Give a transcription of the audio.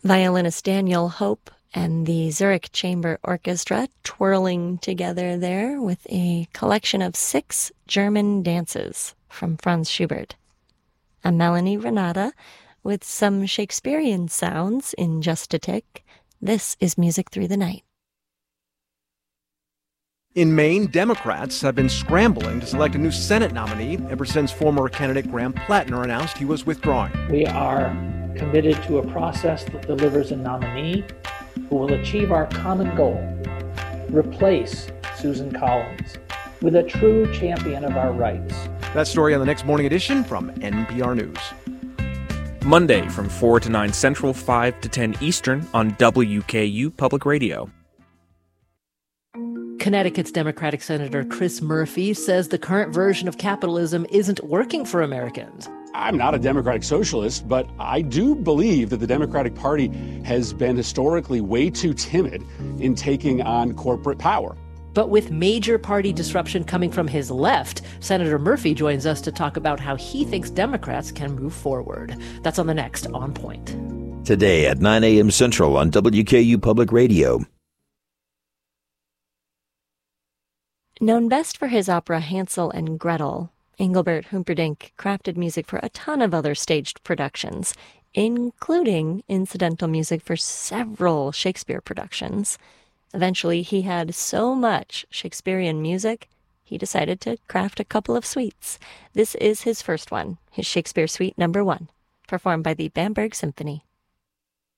Violinist Daniel Hope and the Zurich Chamber Orchestra twirling together there with a collection of 6 German dances from Franz Schubert. I'm Melanie Renata with some Shakespearean sounds in just a tick. This is Music Through the Night. In Maine, Democrats have been scrambling to select a new Senate nominee ever since former candidate Graham Plattner announced he was withdrawing. We are committed to a process that delivers a nominee who will achieve our common goal: replace Susan Collins with a true champion of our rights. That story on the next morning edition from NPR News. Monday from 4 to 9 Central, 5 to 10 Eastern on WKU Public Radio. Connecticut's Democratic Senator Chris Murphy says the current version of capitalism isn't working for Americans. I'm not a Democratic socialist, but I do believe that the Democratic Party has been historically way too timid in taking on corporate power. But with major party disruption coming from his left, Senator Murphy joins us to talk about how he thinks Democrats can move forward. That's on the next On Point. Today at 9 a.m. Central on WKU Public Radio. Known best for his opera Hansel and Gretel, Engelbert Humperdinck crafted music for a ton of other staged productions, including incidental music for several Shakespeare productions. Eventually, he had so much Shakespearean music, he decided to craft a couple of suites. This is his first one, his Shakespeare Suite No. 1, performed by the Bamberg Symphony.